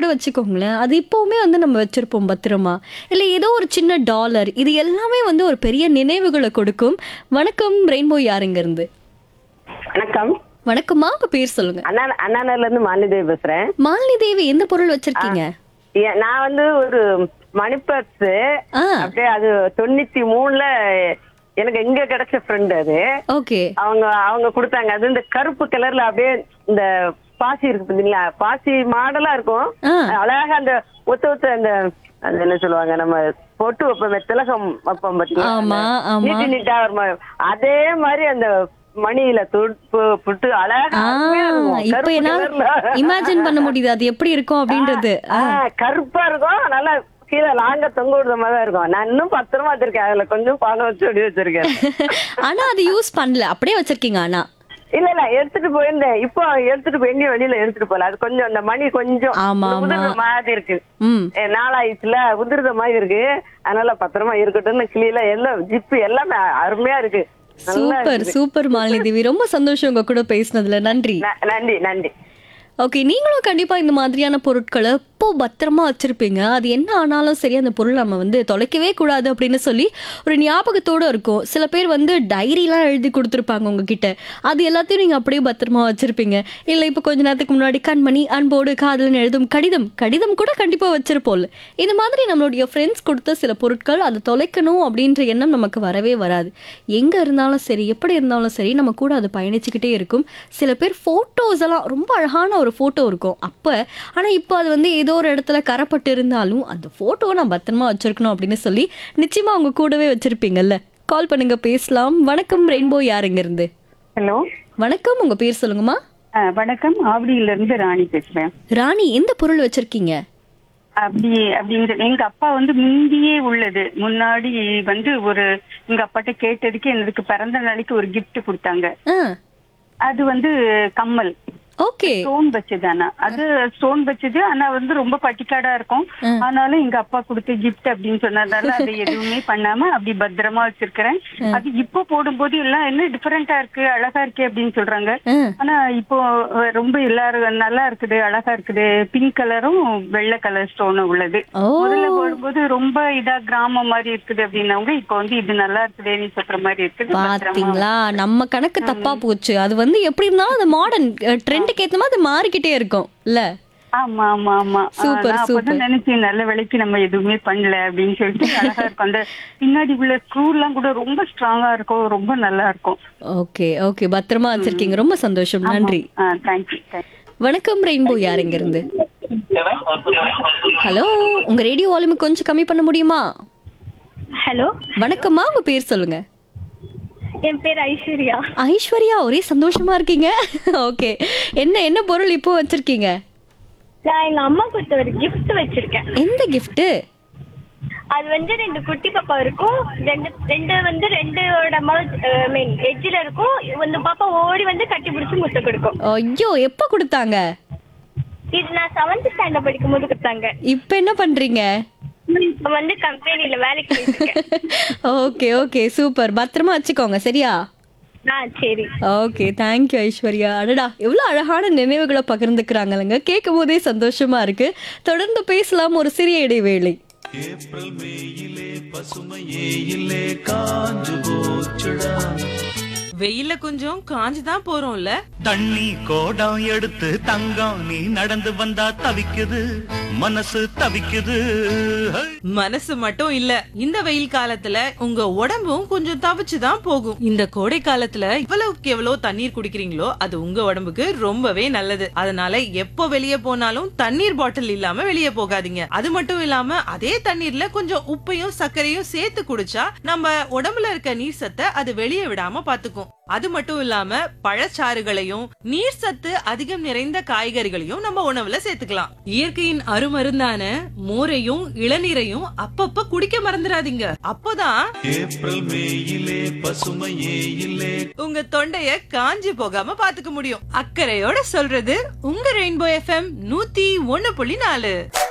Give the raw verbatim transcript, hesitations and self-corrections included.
வச்சுக்கோங்களேன். அது இப்பவுமே வந்து நம்ம வச்சிருப்போம் பத்திரமா. இல்ல ஏதோ ஒரு சின்ன டாலர் இது எல்லாமே வந்து ஒரு பெரிய நினைவுகள கொடுக்கும். வணக்கம் ரெயின்போ யாருங்க இருந்து? வணக்கம். வணக்கம்மா, உங்க பேர் சொல்லுங்க. அண்ணா அண்ணாநகர்ல இருந்து மாலிதேவி பேசுறேன். மாலினி தேவி எந்த பொருள் வச்சிருக்கீங்க? ஏ- நான் வந்து ஒரு மணி பர்ஸ் ஆ, அப்படியே அது தொண்ணூத்தி மூணுல எனக்கு எங்க கிடைச்ச ஃப்ரெண்ட் அது. ஓகே. அவங்க அவங்க கொடுத்தாங்க. அது இந்த கருப்பு கலர்ல அப்படியே இந்த பாசி இருக்கு பாத்தீங்களா, பாசி மாடலா இருக்கும். ஆ. அழகா அந்த ஒத்த ஒத்த அந்த அது என்ன சொல்லுவாங்க, நம்ம பொட்டு வைப்போம், திலகம் வைப்போம் பாத்தீங்களா, ஆமா, ஆமா. நீட்டு நீட்டா ஒரு மாதிரி. அதே மாதிரி அந்த மணியில தொட்டு புட்டு அழகா ஆ, அருமையா இருக்கும். இப்ப கருப்பு என்னால கலர்ல. இமேஜின் பண்ண முடியுது அது எப்படி இருக்கும் அப்படின்றது. ஆ, கருப்பா இருக்கும், நல்லா கீழே லாங்க தொங்க விடுற மாதிரி தான் இருக்கும். நான் இன்னும் பத்திரமா வச்சிருக்கேன். அதுல கொஞ்சம் பணம் வச்சு அப்படி வச்சிருக்கேன். ஆனா அது யூஸ் பண்ணல, அப்படியே வச்சிருக்கீங்க. ஆனா இல்ல இல்ல எடுத்துட்டு போயிருந்தேன். இப்போ எடுத்துட்டு போய் எங்கேயும் வெளியில எடுத்துட்டு போல. அது கொஞ்சம் அந்த மணி கொஞ்சம் ஆமா, ஆமா. உதிர்ற மாதிரி இருக்கு. ம் ஏ, நாளாயிடுச்சுல உதிர்ற மாதிரி இருக்கு. அதனால பத்திரமா இருக்கட்டும்னு கிளியில எல்லாம் ஜிப்பு எல்லாமே அருமையா இருக்கு. நல்லா சூப்பர் இருக்குது. சூப்பர் மாலினி தேவி, ரொம்ப சந்தோஷம் உங்க கூட பேசினதுல. நன்றி. ந- நன்றி நன்றி. ஓகே, நீங்களும் கண்டிப்பா இந்த மாதிரியான பொருட்களை எப்போ பத்திரமா வச்சிருப்பீங்க. அது என்ன ஆனாலும் சரி அந்த பொருள் நம்ம வந்து தொலைக்கவே கூடாது அப்படின்னு சொல்லி ஒரு ஞாபகத்தோட இருக்கும். சில பேர் வந்து டைரிலாம் எழுதி கொடுத்துருப்பாங்க உங்ககிட்ட, அது எல்லாத்தையும் நீங்க அப்படியே பத்திரமா வச்சிருப்பீங்க. இல்ல இப்போ கொஞ்ச நேரத்துக்கு முன்னாடி கண்மணி அன்போடு காதலன் எழுதும் கடிதம் கடிதம் கூட கண்டிப்பா வச்சிருப்போம்ல. இந்த மாதிரி நம்மளுடைய ஃப்ரெண்ட்ஸ் கொடுத்த சில பொருட்கள் அதை தொலைக்கணும் அப்படின்ற எண்ணம் நமக்கு வரவே வராது. எங்க இருந்தாலும் சரி, எப்படி இருந்தாலும் சரி, நம்ம கூட அது பயணிச்சுக்கிட்டே இருக்கும். சில பேர் போட்டோஸ் எல்லாம் ரொம்ப அழகான ஒரு போட்டோ இருக்கும் அப்ப, ஆனா இப்போ அது வந்து ஏதோ ஒரு இடத்துல கரப்பட்டு இருந்தாலும் அந்த போட்டோவை நான் பத்திரமா வச்சிருக்கணும் அப்படின்னு சொல்லி நிச்சயமா அவங்க கூடவே வச்சிருப்பீங்கல்ல. கால் பண்ணுங்க, பேசலாம். வணக்கம் ரெயின்போ யாருங்க இருந்து? ஹலோ, வணக்கம், உங்க பேர் சொல்லுங்கம்மா. அஹ், வணக்கம். ஆவடியில இருந்து ராணி பேசுறேன். ராணி, எந்த பொருள் வச்சிருக்கீங்க? அப்படி அப்படிங்கிற எங்க அப்பா வந்து முந்தியே உள்ளது. முன்னாடி வந்து ஒரு எங்க அப்பாட்ட கேட்டதுக்கு எனக்கு பிறந்த நாளைக்கு ஒரு gift கொடுத்தாங்க. ஆ, அது வந்து கம்மல் ஓகே. ஸ்டோன் வச்சது. ஆனா அது ஸ்டோன் வச்சது, ஆனா வந்து ரொம்ப பட்டிக்காடா இருக்கும். ஆனாலும் எங்க அப்பா கொடுத்த gift அப்படின்னு சொன்னதால அதை எதுவுமே பண்ணாம அப்படி பத்திரமா வச்சிருக்கிறேன். அது இப்போ போடும்போது எல்லாம் என்ன டிஃபரெண்டா இருக்கு, அழகா இருக்கு அப்படின்னு சொல்றாங்க. ஆ, ஆனா இப்போ அஹ், ரொம்ப எல்லாரும் நல்லா இருக்குது, அழகா இருக்குது. பிங்க் கலரும் வெள்ளை கலர் ஸ்டோனும் உள்ளது. ஓ, முதல்ல போடும்போது ரொம்ப இதா கிராமம் மாதிரி இருக்குது அப்படின்னவங்க இப்போ வந்து இது நல்லா இருக்குதுன்னு சொல்ற மாதிரி இருக்குது. பத்திரமா பாத்தீங்களா, நம்ம கணக்கு தப்பா போச்சு. அது வந்து எப்படி இருந்தாலும் அந்த மாடர்ன் ட்ரெண்டுக்கு ஏத்த மாதிரி அது மாறிக்கிட்டே இருக்கும் இல்ல. ஆமா ஆமா ஆமா. சூப்பர், நான் சூப்பர். அப்பதான் நினைச்சேன் நல்ல வேலைக்கு நம்ம எதுவுமே பண்ணல அப்படின்னு சொல்லிட்டு. அழகா இருக்கும். அந்த பின்னாடி உள்ள ஸ்க்ரூ எல்லாம் கூட ரொம்ப ஸ்ட்ராங்கா இருக்கும், ரொம்ப நல்லா இருக்கும். ஓகே ஓகே, பத்திரமா வச்சிருக்கீங்க, ரொம்ப சந்தோஷம். நன்றி. தேங்க்யூ. வணக்கம் ரெயின்போ யாருங்க இருந்து? ஹலோ, உங்க ரேடியோ வால்யூம் கொஞ்சம் கம்மி பண்ண முடியுமா? ஹலோ, வணக்கம்மா, உங்க பேர் சொல்லுங்க. என் பேர் ஐஸ்வர்யா. ஐஸ்வர்யா, ஒரே சந்தோஷமா இருக்கீங்க. ஓகே, என்ன என்ன பொருள் இப்போ வச்சிருக்கீங்க? நான் எங்க அம்மா கொடுத்த ஒரு gift வச்சிருக்கேன். எந்த gift? அது வந்து ரெண்டு குட்டி பாப்பா இருக்கும். ரெண்டு ரெண்டு வந்து ரெண்டோட மவுத் மீன் எட்ஜில் இருக்கும். இந்த பாப்பா ஓடி வந்து கட்டி பிடிச்சி முட்டை கொடுக்கும். ஐயோ, எப்ப கொடுத்தாங்க? இது நான் செவன்த் ஸ்டாண்டர்ட் படிக்கும் போது கொடுத்தாங்க. இப்ப என்ன பண்றீங்க? இப்ப வந்து கம்பெனில வேலைக்கு போயிட்டு இருக்கேன். Okay okay, super. பத்திரமா வச்சுக்கோங்க, சரியா? ஆ சரி. Okay, thank you Aishwarya. அடடா, எவ்வளவு அழகான நினைவுகளை பகிர்ந்துக்கிறாங்கல்லங்க, கேட்கும் போதே சந்தோஷமா இருக்கு. தொடர்ந்து பேசலாம் ஒரு சிறிய இடைவேளை. ஏப்ரல் மேயிலே பசுமையே இல்லே காஞ்சு போச்சுடா. வெயில்ல கொஞ்சம் காஞ்சுதான் போறோம்ல. தண்ணி கோடம் எடுத்து தங்கம் நீ நடந்து வந்தா தவிக்குது, மனசு தவிக்குது. ஹை! மனசு மட்டும் இல்ல, இந்த வெயில் காலத்துல உங்க உடம்பும் கொஞ்சம் தவிச்சுதான் போகும். இந்த கோடை காலத்துல எவ்வளவுக்கு எவ்வளவு தண்ணீர் குடிக்கிறீங்களோ அது உங்க உடம்புக்கு ரொம்பவே நல்லது. அதனால எப்போ வெளியே போனாலும் தண்ணீர் பாட்டில் இல்லாம வெளியே போகாதீங்க. அது மட்டும் இல்லாம அதே தண்ணீர்ல கொஞ்சம் உப்பையும் சர்க்கரையும் சேர்த்து குடிச்சா நம்ம உடம்புல இருக்க நீர் சத்தை அது வெளியே விடாம பாத்துக்கும். அது மட்டும் இல்லாம பழச்சாறுகளையும் நீர் சத்து அதிகம் நிறைந்த காய்கறிகளையும் நம்ம உணவுல சேர்த்துக்கலாம். இயற்கையின் அருமருந்தான மோரையும் இளநீரையும் அப்பப்ப குடிக்க மறந்துடாதீங்க. அப்போதான் ஏப்ரல் மேயிலே பசுமையே இல்லே உங்க தொண்டைய காஞ்சி போகாம பாத்துக்க முடியும். அக்கறையோட சொல்றது உங்க ரெயின்போ எஃப்எம் நூத்தி ஒன்னு புள்ளி நாலு.